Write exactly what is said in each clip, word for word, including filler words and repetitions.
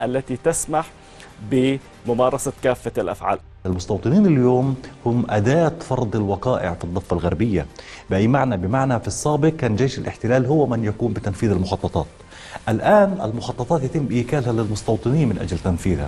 التي تسمح بممارسة كافة الأفعال. المستوطنين اليوم هم أداة فرض الوقائع في الضفة الغربية. بأي معنى؟ بمعنى في السابق كان جيش الاحتلال هو من يقوم بتنفيذ المخططات. الآن المخططات يتم إيكالها للمستوطنين من أجل تنفيذها.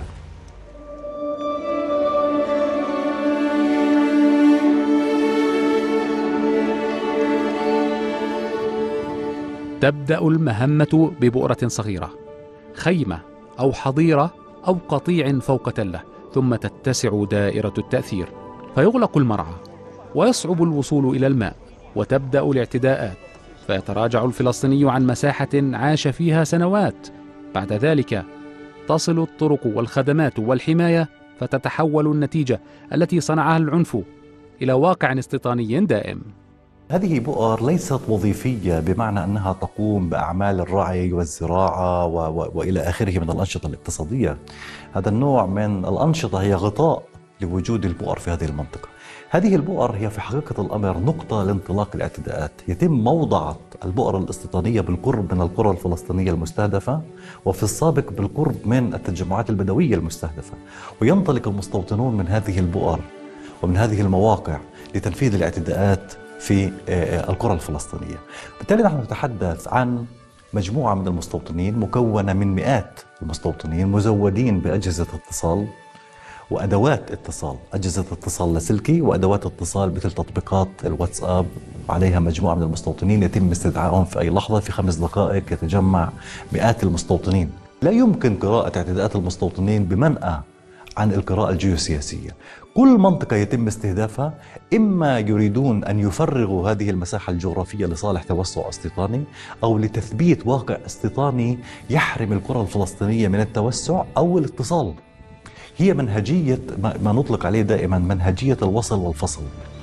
تبدأ المهمة ببؤرة صغيرة، خيمة أو حظيرة أو قطيع فوق تلة، ثم تتسع دائرة التأثير فيغلق المرعى ويصعب الوصول إلى الماء وتبدأ الاعتداءات، فيتراجع الفلسطيني عن مساحة عاش فيها سنوات. بعد ذلك تصل الطرق والخدمات والحماية، فتتحول النتيجة التي صنعها العنف إلى واقع استيطاني دائم. هذه بؤر ليست وظيفية بمعنى أنها تقوم بأعمال الرعي والزراعة و و وإلى آخره من الأنشطة الاقتصادية. هذا النوع من الأنشطة هي غطاء لوجود البؤر في هذه المنطقة. هذه البؤر هي في حقيقة الأمر نقطة لانطلاق الاعتداءات. يتم موضع البؤر الاستيطانية بالقرب من القرى الفلسطينية المستهدفة، وفي السابق بالقرب من التجمعات البدوية المستهدفة، وينطلق المستوطنون من هذه البؤر ومن هذه المواقع لتنفيذ الاعتداءات في القرى الفلسطينية. بالتالي نحن نتحدث عن مجموعة من المستوطنين مكونة من مئات المستوطنين مزودين بأجهزة اتصال وأدوات اتصال، أجهزة اتصال لاسلكي وأدوات اتصال مثل تطبيقات الواتساب. عليها مجموعة من المستوطنين يتم استدعائهم في أي لحظة، في خمس دقائق يتجمع مئات المستوطنين. لا يمكن قراءة اعتداءات المستوطنين بمنأى عن القراءة الجيوسياسية. كل منطقة يتم استهدافها إما يريدون أن يفرغوا هذه المساحة الجغرافية لصالح توسع استيطاني أو لتثبيت واقع استيطاني يحرم القرى الفلسطينية من التوسع أو الاتصال. هي منهجية ما نطلق عليه دائما منهجية الوصل والفصل.